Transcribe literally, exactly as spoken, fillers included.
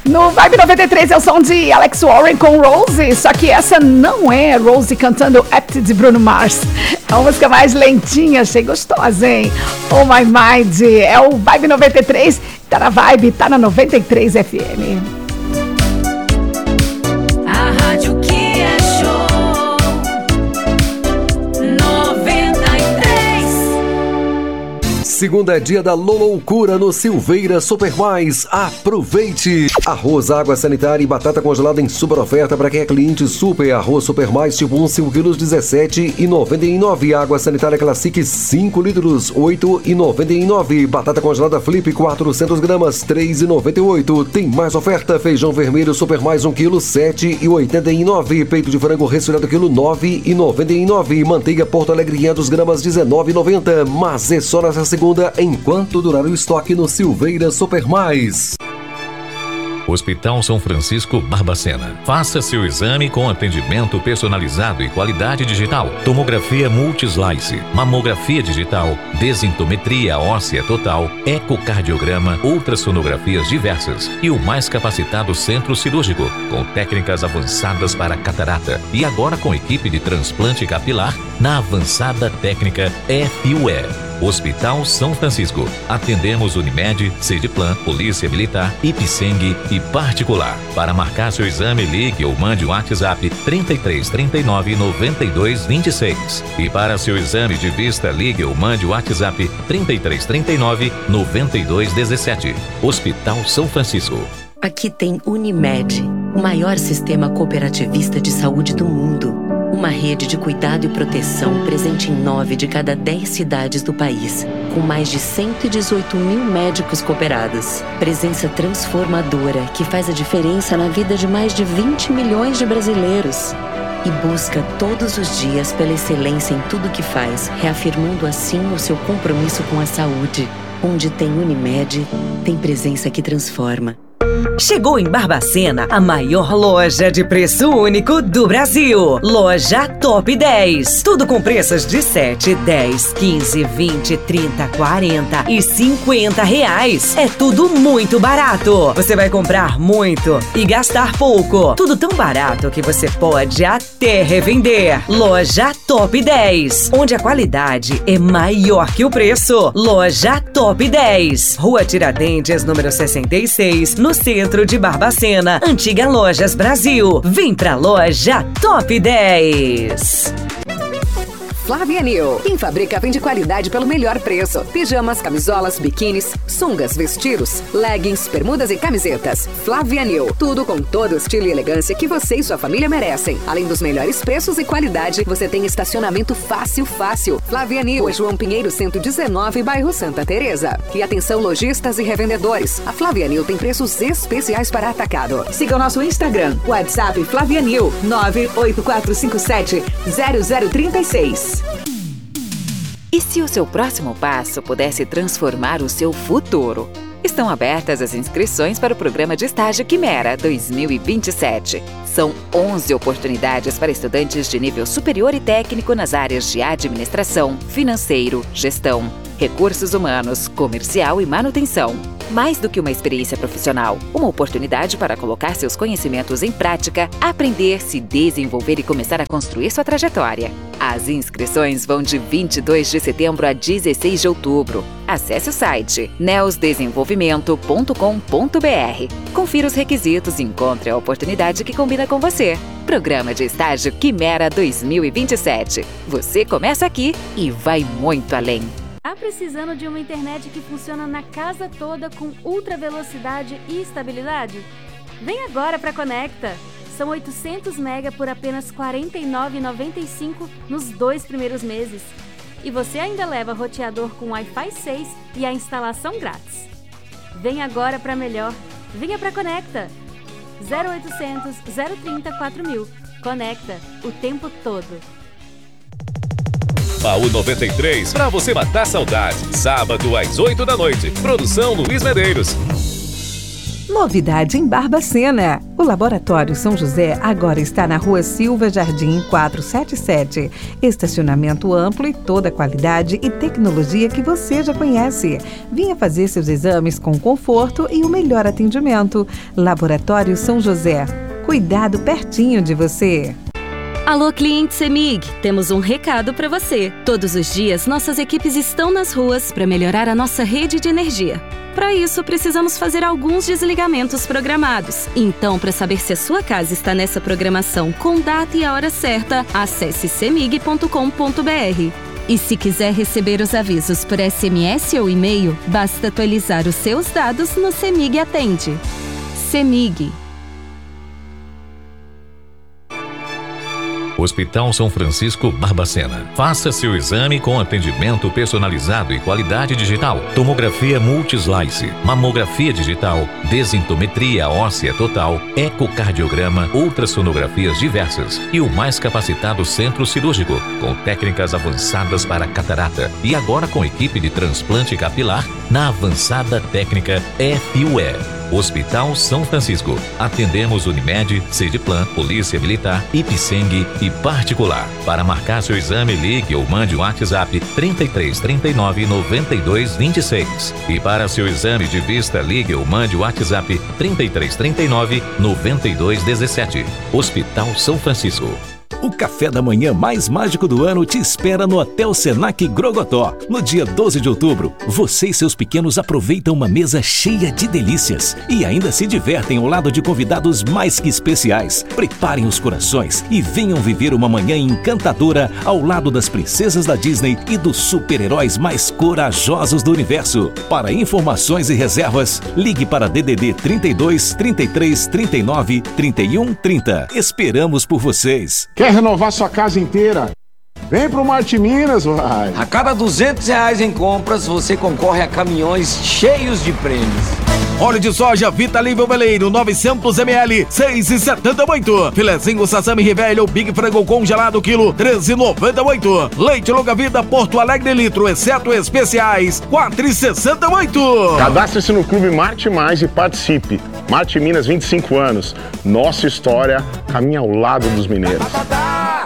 No Vibe noventa e três é o som de Alex Warren com Rose, só que essa não é Rose cantando Apt de Bruno Mars. É uma música mais lentinha, achei gostosa, hein? Oh My Mind, é o Vibe noventa e três, tá na Vibe, tá na noventa e três F M. A rádio que é show, noventa e três. Segunda é dia da loucura no Silveira Super Mais. Aproveite! Arroz, água sanitária e batata congelada em super oferta para quem é cliente Super. Arroz Super Mais tipo um, cinco quilos, dezessete reais e noventa e nove centavos. Água sanitária Classic, cinco litros, oito reais e noventa e nove centavos. Batata congelada Flip, quatrocentas gramas, três reais e noventa e oito centavos. Tem mais oferta. Feijão vermelho Super Mais, um quilo, sete reais e oitenta e nove centavos. Peito de frango resfriado quilo, nove reais e noventa e nove centavos. Manteiga Porto Alegre, quinhentas gramas, dezenove reais e noventa centavos. Mas é só nessa segunda, enquanto durar o estoque no Silveira Super Mais. Hospital São Francisco Barbacena. Faça seu exame com atendimento personalizado e qualidade digital. Tomografia multislice, mamografia digital, densitometria óssea total, ecocardiograma, ultrassonografias diversas e o mais capacitado centro cirúrgico, com técnicas avançadas para catarata e agora com equipe de transplante capilar na avançada técnica F U E. Hospital São Francisco. Atendemos Unimed, Cediplan, Polícia Militar, Ipseng e particular. Para marcar seu exame, ligue ou mande um WhatsApp trinta e três, trinta e nove, noventa e dois, vinte e seis. E para seu exame de vista, ligue ou mande o WhatsApp trinta e três, trinta e nove, noventa e dois, dezessete. Hospital São Francisco. Aqui tem Unimed, o maior sistema cooperativista de saúde do mundo. Uma rede de cuidado e proteção presente em nove de cada dez cidades do país, com mais de cento e dezoito mil médicos cooperados. Presença transformadora que faz a diferença na vida de mais de vinte milhões de brasileiros. E busca todos os dias pela excelência em tudo que faz, reafirmando assim o seu compromisso com a saúde. Onde tem Unimed, tem presença que transforma. Chegou em Barbacena a maior loja de preço único do Brasil. Loja Top dez. Tudo com preços de sete, dez, quinze, vinte, trinta, quarenta e cinquenta reais. É tudo muito barato. Você vai comprar muito e gastar pouco. Tudo tão barato que você pode até revender. Loja Top dez, onde a qualidade é maior que o preço. Loja Top dez. Rua Tiradentes, número sessenta e seis, no centro de Barbacena. Antiga Lojas Brasil. Vem pra Loja Top dez. Flavianil. Quem fabrica vende qualidade pelo melhor preço. Pijamas, camisolas, biquínis, sungas, vestidos, leggings, bermudas e camisetas. Flavianil. Tudo com todo o estilo e elegância que você e sua família merecem. Além dos melhores preços e qualidade, você tem estacionamento fácil, fácil. Flavianil. Rua João Pinheiro, cento e dezenove, bairro Santa Teresa. E atenção lojistas e revendedores. A Flavianil tem preços especiais para atacado. Siga o nosso Instagram. WhatsApp Flavianil nove oito quatro cinco sete zero zero três seis. E se o seu próximo passo pudesse transformar o seu futuro? Estão abertas as inscrições para o programa de estágio Quimera dois mil e vinte e sete. São onze oportunidades para estudantes de nível superior e técnico nas áreas de administração, financeiro, gestão, recursos humanos, comercial e manutenção. Mais do que uma experiência profissional, uma oportunidade para colocar seus conhecimentos em prática, aprender, se desenvolver e começar a construir sua trajetória. As inscrições vão de vinte e dois de setembro a dezesseis de outubro. Acesse o site neos desenvolvimento ponto com ponto b r. Confira os requisitos e encontre a oportunidade que combina com você. Programa de estágio Quimera dois mil e vinte e sete. Você começa aqui e vai muito além. Tá precisando de uma internet que funciona na casa toda com ultra velocidade e estabilidade? Vem agora para Conecta! São oitocentos mega por apenas quarenta e nove reais e noventa e cinco centavos nos dois primeiros meses. E você ainda leva roteador com Wi-Fi seis e a instalação grátis. Vem agora para melhor. Venha para Conecta! zero oitocentos, zero trinta, quatro mil. Conecta o tempo todo. Baú noventa e três, pra você matar saudade. Sábado às oito da noite. Produção Luiz Medeiros. Novidade em Barbacena. O Laboratório São José agora está na Rua Silva Jardim quatrocentos e setenta e sete. Estacionamento amplo e toda a qualidade e tecnologia que você já conhece. Venha fazer seus exames com conforto e o melhor atendimento. Laboratório São José. Cuidado pertinho de você. Alô, cliente CEMIG, temos um recado para você. Todos os dias, nossas equipes estão nas ruas para melhorar a nossa rede de energia. Para isso, precisamos fazer alguns desligamentos programados. Então, para saber se a sua casa está nessa programação com data e a hora certa, acesse cemig ponto com ponto br. E se quiser receber os avisos por S M S ou e-mail, basta atualizar os seus dados no CEMIG Atende. CEMIG. Hospital São Francisco Barbacena. Faça seu exame com atendimento personalizado e qualidade digital. Tomografia Multislice, mamografia digital, densitometria óssea total, ecocardiograma, ultrassonografias diversas e o mais capacitado centro cirúrgico, com técnicas avançadas para catarata e agora com equipe de transplante capilar na avançada técnica F U E. Hospital São Francisco. Atendemos Unimed, Cidplan, Polícia Militar, Ipseng e particular. Para marcar seu exame, ligue ou mande um WhatsApp trinta e três, trinta e nove, noventa e dois, vinte e seis. E para seu exame de vista, ligue ou mande o WhatsApp trinta e três, trinta e nove, noventa e dois, dezessete. Hospital São Francisco. O café da manhã mais mágico do ano te espera no Hotel Senac Grogotó. No dia doze de outubro, você e seus pequenos aproveitam uma mesa cheia de delícias e ainda se divertem ao lado de convidados mais que especiais. Preparem os corações e venham viver uma manhã encantadora ao lado das princesas da Disney e dos super-heróis mais corajosos do universo. Para informações e reservas, ligue para D D D trinta e dois, trinta e três, trinta e nove, trinta e um, trinta. Esperamos por vocês. Quer renovar sua casa inteira? Vem pro Marte Minas, vai! A cada duzentos reais em compras, você concorre a caminhões cheios de prêmios. Óleo de soja Vita Livre Veleiro novecentos mililitros, seis reais e setenta e oito. Filezinho Sassami Rivelho Big Frango congelado quilo, treze reais e noventa e oito. Leite Longa Vida Porto Alegre litro, exceto especiais, quatro reais e sessenta e oito. Cadastre-se no Clube Marte Mais e participe. Marte Minas, vinte e cinco anos. Nossa história caminha ao lado dos mineiros.